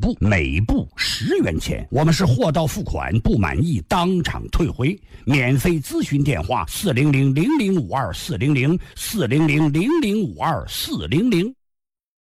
部，每部10元钱。我们是货到付款，不满意当场退回。免费咨询电话：400-0052-400，400-0052-400。